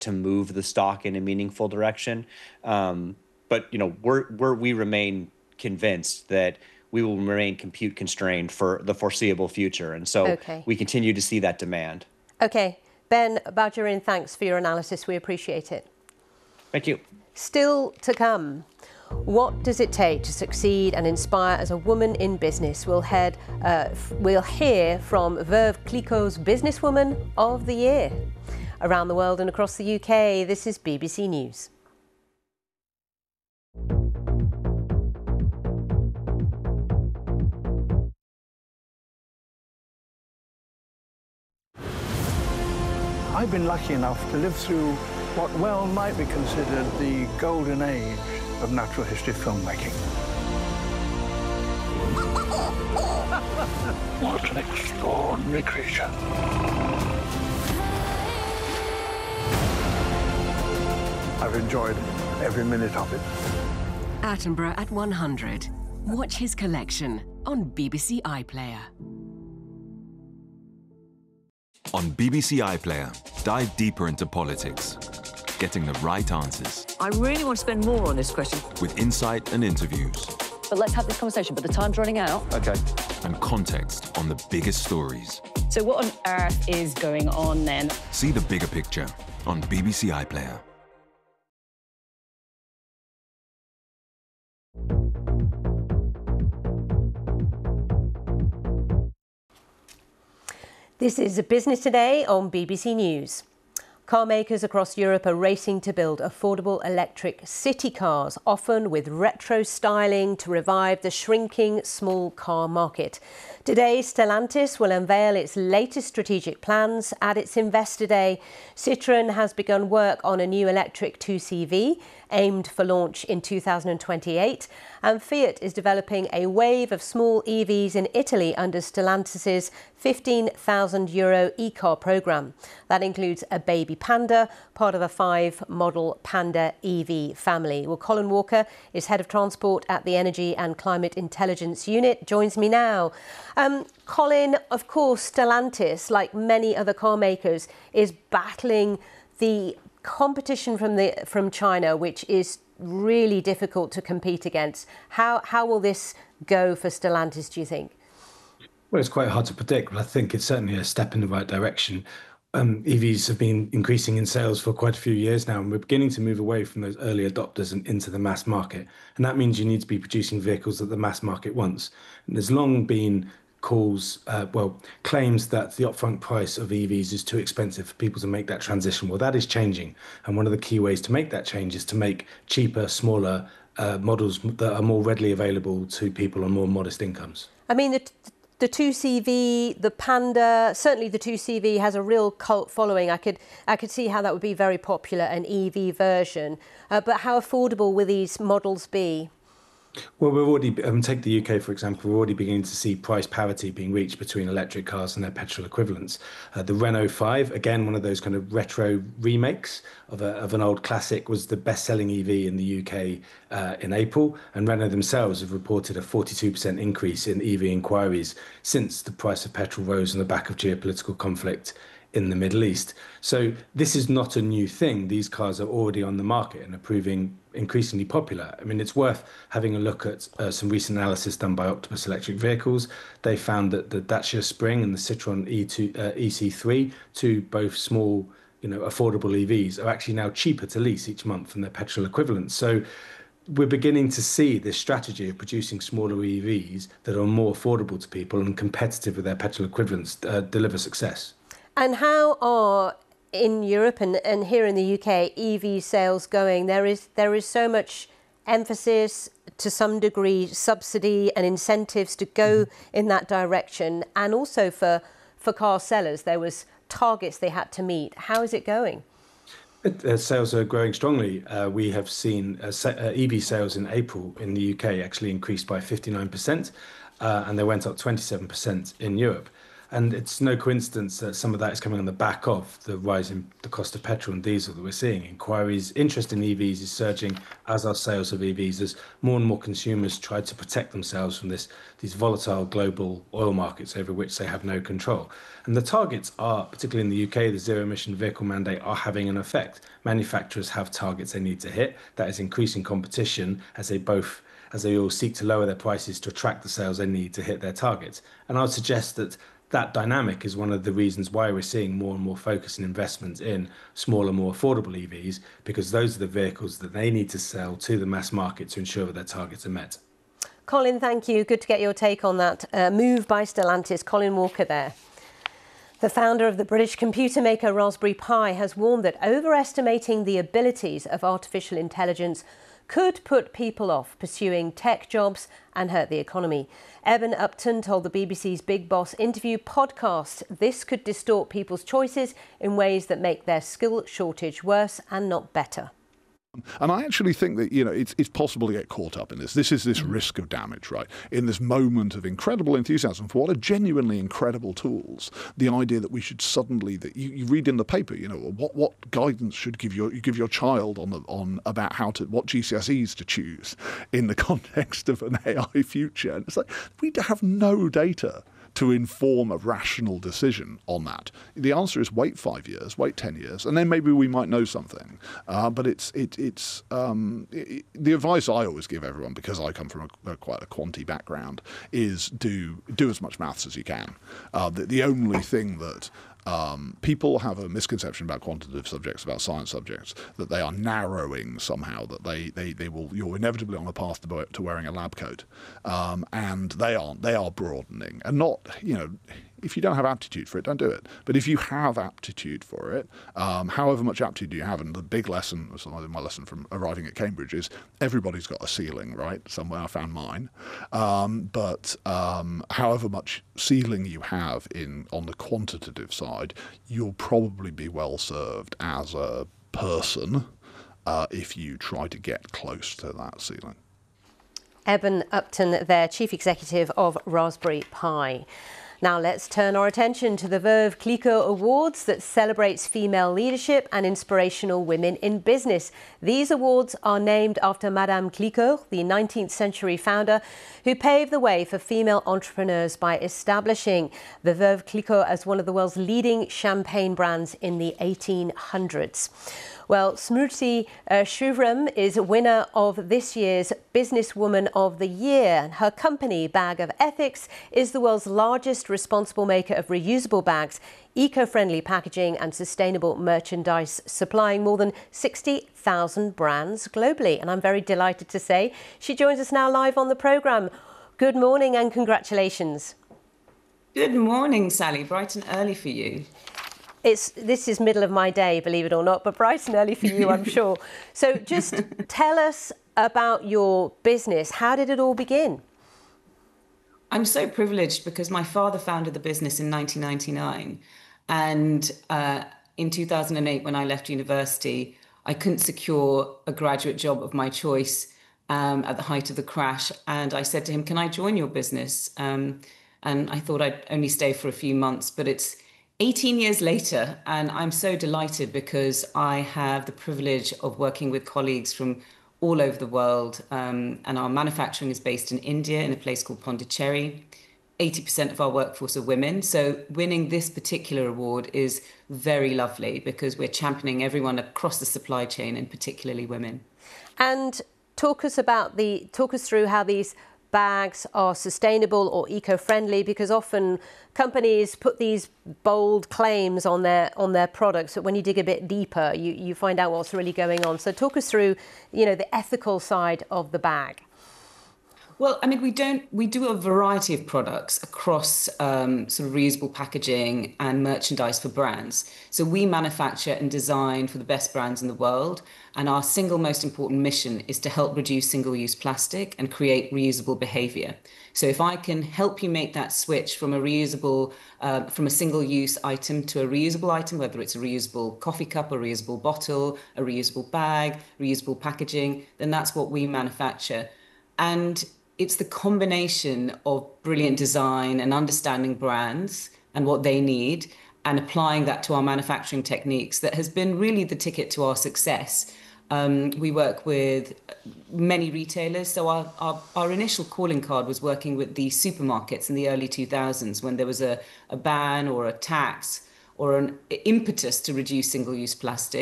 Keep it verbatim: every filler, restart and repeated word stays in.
to move the stock in a meaningful direction. Um, but you know, we're, we're we remain convinced that we will remain compute constrained for the foreseeable future, and so okay. we continue to see that demand. Okay, Ben Badgerin, thanks for your analysis. We appreciate it. Thank you. Still to come. What does it take to succeed and inspire as a woman in business? We'll head. Uh, we'll hear from Veuve Clicquot's Businesswoman of the Year. Around the world and across the U K, this is B B C News. I've been lucky enough to live through what well might be considered the golden age of natural history filmmaking. What an extraordinary creature. I've enjoyed every minute of it. Attenborough at one hundred. Watch his collection on B B C iPlayer. On B B C iPlayer, dive deeper into politics, getting the right answers. I really want to spend more on this question. With insight and interviews. But let's have this conversation, but the time's running out. Okay. And context on the biggest stories. So what on earth is going on then? See the bigger picture on B B C iPlayer. This is a Business Today on B B C News. Car makers across Europe are racing to build affordable electric city cars, often with retro styling to revive the shrinking small car market. Today, Stellantis will unveil its latest strategic plans at its Investor Day. Citroën has begun work on a new electric two C V aimed for launch in two thousand twenty-eight, and Fiat is developing a wave of small E Vs in Italy under Stellantis' fifteen thousand euro e-car programme. That includes a baby Panda, part of a five-model Panda E V family. Well, Colin Walker is Head of Transport at the Energy and Climate Intelligence Unit, joins me now. Um, Colin, of course, Stellantis, like many other car makers, is battling the competition from the from China, which is really difficult to compete against. How how will this go for Stellantis, do you think? Well, it's quite hard to predict, but I think it's certainly a step in the right direction. Um, E Vs have been increasing in sales for quite a few years now, and we're beginning to move away from those early adopters and into the mass market. And that means you need to be producing vehicles that the mass market wants. And there's long been calls, uh, well, claims that the upfront price of E Vs is too expensive for people to make that transition. Well, that is changing. And one of the key ways to make that change is to make cheaper, smaller uh, models that are more readily available to people on more modest incomes. I mean, the, the two C V, the Panda, certainly the two C V has a real cult following. I could, I could see how that would be very popular, an E V version. Uh, but how affordable will these models be? Well, we're already, um, take the U K, for example, we're already beginning to see price parity being reached between electric cars and their petrol equivalents. Uh, the Renault five, again, one of those kind of retro remakes of, a, of an old classic, was the best-selling E V in the U K uh, in April, and Renault themselves have reported a forty-two percent increase in E V inquiries since the price of petrol rose on the back of geopolitical conflict in the Middle East. So this is not a new thing. These cars are already on the market and are proving increasingly popular. I mean, it's worth having a look at uh, some recent analysis done by Octopus Electric Vehicles. They found that the Dacia Spring and the Citroën E two, uh, E C three, two both small, you know, affordable E Vs, are actually now cheaper to lease each month than their petrol equivalents. So we're beginning to see this strategy of producing smaller E Vs that are more affordable to people and competitive with their petrol equivalents uh, deliver success. And how are, in Europe and, and here in the U K, E V sales going? There is there is so much emphasis, to some degree, subsidy and incentives to go mm-hmm. in that direction. And also for, for car sellers, there was targets they had to meet. How is it going? It, uh, sales are growing strongly. Uh, we have seen uh, uh, E V sales in April in the U K actually increased by fifty-nine percent, uh, and they went up twenty-seven percent in Europe. And it's no coincidence that some of that is coming on the back of the rise in the cost of petrol and diesel that we're seeing. Inquiries, interest in E Vs is surging, as are sales of E Vs, as more and more consumers try to protect themselves from this these volatile global oil markets over which they have no control. And the targets are, particularly in the U K, the zero emission vehicle mandate are having an effect. Manufacturers have targets they need to hit. That is increasing competition as they both as they all seek to lower their prices to attract the sales they need to hit their targets. And I would suggest that that dynamic is one of the reasons why we're seeing more and more focus and investment in smaller, more affordable E Vs, because those are the vehicles that they need to sell to the mass market to ensure that their targets are met. Colin, thank you. Good to get your take on that uh, move by Stellantis. Colin Walker there. The founder of the British computer maker Raspberry Pi has warned that overestimating the abilities of artificial intelligence could put people off pursuing tech jobs and hurt the economy. Eben Upton told the B B C's Big Boss interview podcast this could distort people's choices in ways that make their skill shortage worse and not better. And I actually think that, you know, it's, it's possible to get caught up in this. This is this risk of damage, right? In this moment of incredible enthusiasm for what are genuinely incredible tools, the idea that we should suddenly, that you, you read in the paper, you know, what what guidance should give your you give your child on the on about how to what G C S Es to choose in the context of an A I future. And it's like we have no data to inform a rational decision on that. The answer is wait five years, wait ten years, and then maybe we might know something. Uh, but it's it, it's um, it, the advice I always give everyone, because I come from a, a quite a quantity background, is do do as much maths as you can. Uh, the, the only thing that Um, people have a misconception about quantitative subjects, about science subjects, that they are narrowing somehow, that they, they, they will, you're inevitably on a path to, to wearing a lab coat. Um, and they aren't, they are broadening. And not, you know, if you don't have aptitude for it, don't do it. But if you have aptitude for it, um, however much aptitude you have, and the big lesson, my lesson from arriving at Cambridge is everybody's got a ceiling, right? Somewhere I found mine. Um, but um, however much ceiling you have in on the quantitative side, you'll probably be well served as a person uh, if you try to get close to that ceiling. Eben Upton there, Chief Executive of Raspberry Pi. Now let's turn our attention to the Veuve Clicquot Awards that celebrates female leadership and inspirational women in business. These awards are named after Madame Clicquot, the nineteenth century founder, who paved the way for female entrepreneurs by establishing the Veuve Clicquot as one of the world's leading champagne brands in the eighteen hundreds. Well, Smriti uh, Shriram is winner of this year's Businesswoman of the Year. Her company, Bag of Ethics, is the world's largest responsible maker of reusable bags, eco-friendly packaging and sustainable merchandise, supplying more than sixty thousand brands globally. And I'm very delighted to say she joins us now live on the programme. Good morning and congratulations. Good morning, Sally. Bright and early for you. It's, this is middle of my day, believe it or not, but bright and early for you, I'm sure. So just tell us about your business. How did it all begin? I'm so privileged because my father founded the business in nineteen ninety-nine. And uh, in two thousand eight, when I left university, I couldn't secure a graduate job of my choice um, at the height of the crash. And I said to him, can I join your business? Um, and I thought I'd only stay for a few months, but it's eighteen years later, and I'm so delighted because I have the privilege of working with colleagues from all over the world, um, and our manufacturing is based in India in a place called Pondicherry. eighty percent of our workforce are women, so winning this particular award is very lovely because we're championing everyone across the supply chain, and particularly women. And talk us about the talk us through how these bags are sustainable or eco-friendly, because often companies put these bold claims on their on their products, but when you dig a bit deeper, you, you find out what's really going on. So talk us through, you know, the ethical side of the bag. Well, I mean, we don't, we do a variety of products across um, sort of reusable packaging and merchandise for brands. So we manufacture and design for the best brands in the world. And our single most important mission is to help reduce single-use plastic and create reusable behavior. So if I can help you make that switch from a reusable, uh, from a single-use item to a reusable item, whether it's a reusable coffee cup, a reusable bottle, a reusable bag, reusable packaging, then that's what we manufacture. And it's the combination of brilliant design and understanding brands and what they need, and applying that to our manufacturing techniques, that has been really the ticket to our success. Um, we work with many retailers. So our, our, our initial calling card was working with the supermarkets in the early two thousands, when there was a, a ban or a tax or an impetus to reduce single-use plastic.